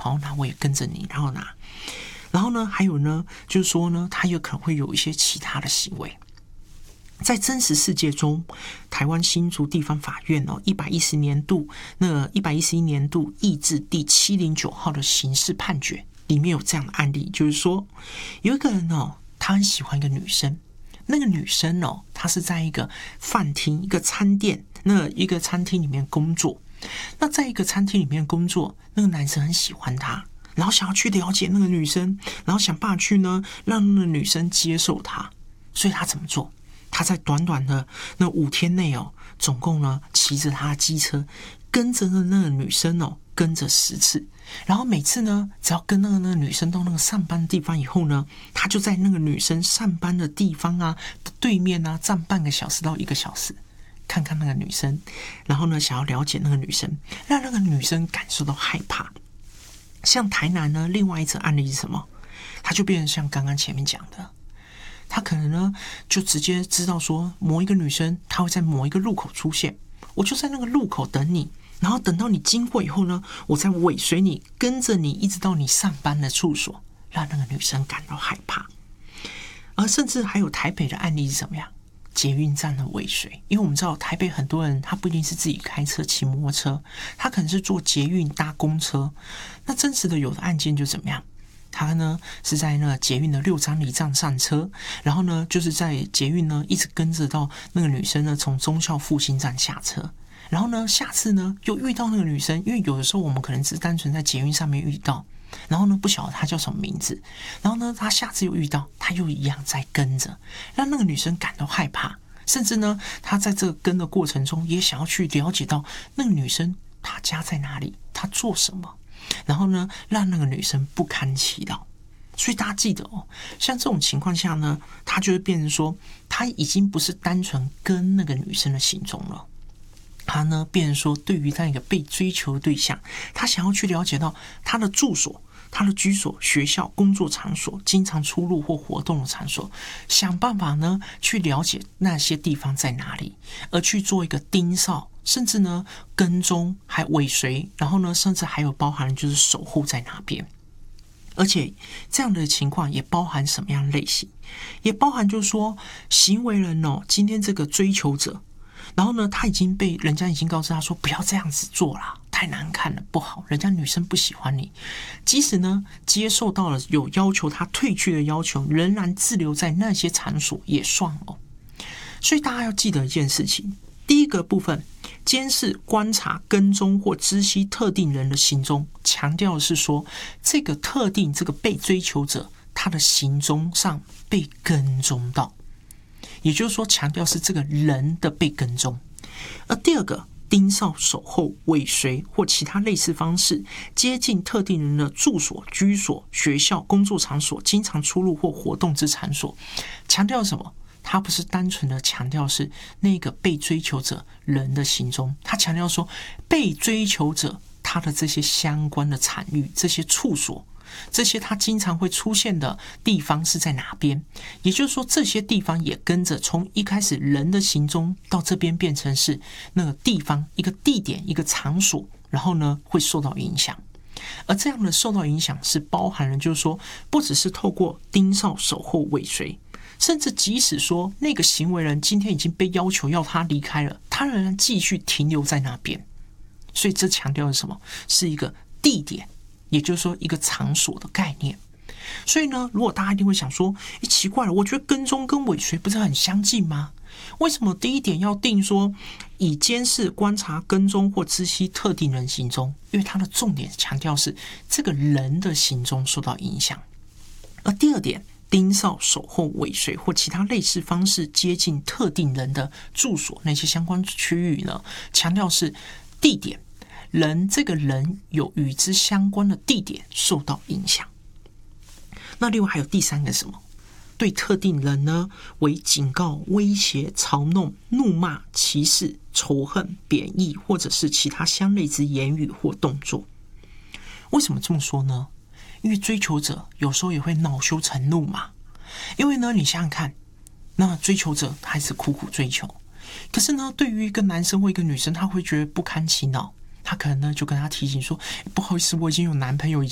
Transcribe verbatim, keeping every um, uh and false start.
跑到哪我也跟着你，然后哪。然后呢，还有呢，就是说呢，他有可能会有一些其他的行为。在真实世界中，台湾新竹地方法院哦，一百一十年度那一百一十一年度议字第七零九号的刑事判决里面有这样的案例，就是说有一个人哦，他很喜欢一个女生，那个女生哦，她是在一个饭厅、一个餐店、那一个餐厅里面工作。那在一个餐厅里面工作，那个男生很喜欢她，然后想要去了解那个女生，然后想办法去呢让那个女生接受他。所以他怎么做？他在短短的那五天内哦，总共呢骑着他的机车，跟着那个女生哦，跟着十次。然后每次呢，只要跟那个那个女生到那个上班的地方以后呢，他就在那个女生上班的地方啊对面啊站半个小时到一个小时，看看那个女生，然后呢想要了解那个女生，让那个女生感受到害怕。像台南呢，另外一则案例是什么？他就变成像刚刚前面讲的。他可能呢，就直接知道说某一个女生，她会在某一个路口出现，我就在那个路口等你，然后等到你经过以后呢，我再尾随你，跟着你一直到你上班的处所，让那个女生感到害怕。而甚至还有台北的案例是怎么样？捷运站的尾随，因为我们知道台北很多人他不一定是自己开车骑摩托车，他可能是坐捷运搭公车。那真实的有的案件就怎么样？他呢是在那个捷运的六张犁站上车，然后呢就是在捷运呢一直跟着到那个女生呢从忠孝复兴站下车，然后呢下次呢又遇到那个女生，因为有的时候我们可能只是单纯在捷运上面遇到，然后呢不晓得她叫什么名字，然后呢他下次又遇到，他又一样在跟着，让那个女生感到害怕，甚至呢他在这个跟的过程中也想要去了解到那个女生她家在哪里，她做什么，然后呢让那个女生不堪其扰。所以大家记得哦，像这种情况下呢，他就会变成说他已经不是单纯跟那个女生的行踪了，他呢变成说对于那个被追求的对象，他想要去了解到他的住所、他的居所、学校、工作场所、经常出入或活动的场所，想办法呢去了解那些地方在哪里，而去做一个盯梢，甚至呢跟踪还尾随，然后呢甚至还有包含就是守护在哪边。而且这样的情况也包含什么样的类型？也包含就是说行为人哦，今天这个追求者，然后呢他已经被人家已经告知他说不要这样子做啦，太难看了，不好，人家女生不喜欢你。即使呢接受到了有要求他退去的要求，仍然滞留在那些场所也算哦。所以大家要记得一件事情，第一个部分，监视、观察、跟踪或知悉特定人的行踪，强调的是说这个特定这个被追求者他的行踪上被跟踪到，也就是说强调是这个人的被跟踪。而第二个，盯梢、守候、尾随或其他类似方式接近特定人的住所、居所、学校、工作场所、经常出入或活动之场所，强调什么？他不是单纯的强调是那个被追求者人的行踪，他强调说被追求者他的这些相关的场域、这些处所、这些他经常会出现的地方是在哪边。也就是说这些地方也跟着从一开始人的行踪到这边变成是那个地方、一个地点、一个场所，然后呢会受到影响。而这样的受到影响是包含了就是说不只是透过盯梢、守候、尾随，甚至即使说那个行为人今天已经被要求要他离开了，他仍然继续停留在那边。所以这强调的是什么？是一个地点，也就是说一个场所的概念。所以呢，如果大家一定会想说，诶，奇怪了，我觉得跟踪跟尾随不是很相近吗？为什么第一点要定说以监视、观察、跟踪或知悉特定人行踪？因为它的重点强调是这个人的行踪受到影响。而第二点，盯梢、守候、尾随或其他类似方式接近特定人的住所那些相关区域呢，强调是地点，人这个人有与之相关的地点受到影响。那另外还有第三个什么？对特定人呢为警告、威胁、嘲弄、怒骂、歧视、仇恨、贬义或者是其他相类之言语或动作。为什么这么说呢？因为追求者有时候也会恼羞成怒嘛。因为呢你想想看，那追求者还是苦苦追求，可是呢对于一个男生或一个女生，他会觉得不堪其扰，他可能呢就跟他提醒说，不好意思，我已经有男朋友